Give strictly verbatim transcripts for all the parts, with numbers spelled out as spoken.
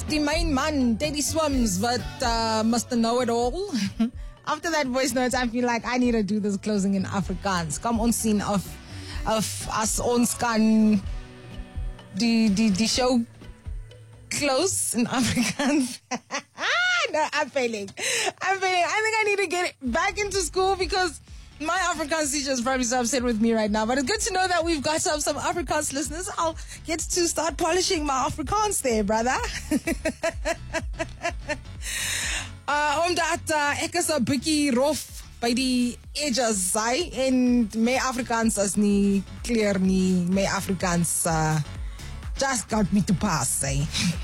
die main man, Teddy Swims, but uh, must know it all. After that voice notes, I feel like I need to do this closing in Afrikaans. Kom ons sien of, of as ons kan die, die, die show close in Afrikaans. No, I'm failing. I'm failing. I think I need to get back into school because my Afrikaans teacher is probably so upset with me right now. But it's good to know that we've got some, some Afrikaans listeners. I'll get to start polishing my Afrikaans there, brother. uh, omdat uh, ek is 'n bietjie rof by die edges, sy, en my Afrikaans is nie clear nie. My Afrikaans uh, just got me to pass, say.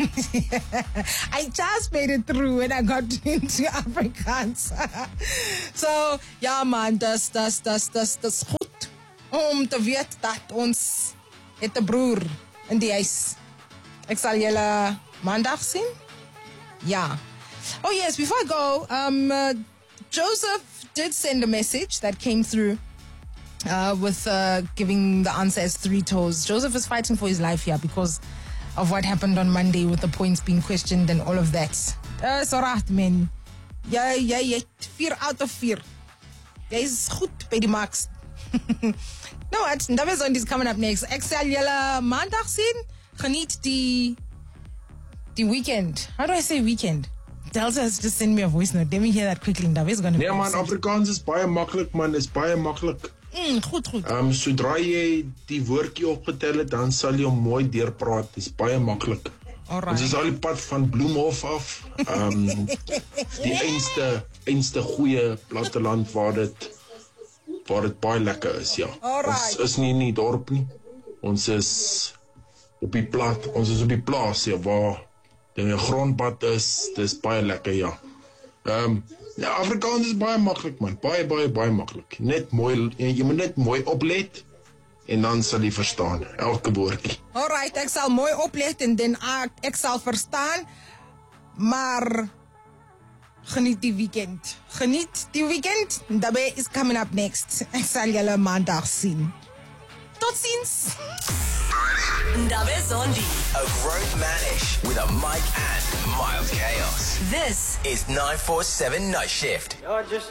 I just made it through and I got into Afrikaans. So, ja man, dis, dis, dis, dis, dis goed om te weet dat ons het 'n broer in die huis. Ek sal julle maandag sien. Ja. Oh yes, before I go, um, uh, Joseph did send a message that came through. Uh, with uh, giving the answer as three toes. Joseph is fighting for his life here because of what happened on Monday with the points being questioned and all of that. Uh, so right, man. Ja, ja, ja, vier out of vier. Jy is goed by die marks. No, what? Ndabezond is coming up next. Ek sal julle maandag sien. Geniet die die weekend. How do I say weekend? Delta has just sent me a voice note. Let me hear that quickly. Ndabez gonna. Nee man, Afrikaans is baie maklik man, is baie maklik. Mm, goed, goed. Ehm um, sodra jy die woordjie opgetel het, dan sal jy hom mooi deurpraat. Dis baie maklik. Alright. Ons is al die pad van Bloemhof af. Ehm um, die einste einste goeie platteland waar dit waar dit baie lekker is, ja. Alright. Ons is nie in die dorp nie. Ons is op die plat, ons is op die plaas, ja, waar die grondpad is. Dis baie lekker, ja. Ehm um, ja, Afrikaans is baie maklik man, baie baie baie maklik. Net mooi, jy moet net mooi oplet en dan sal jy verstaan elke woordjie. Alright, ek sal mooi oplet en dan ek, ek sal verstaan, maar geniet die weekend. Geniet die weekend. Daarbij is coming up next. Ek sal julle maandag sien. Tot ziens. Ndabezondi. A grown manish with a mic and mild chaos. This is nine four seven Night Shift. You're just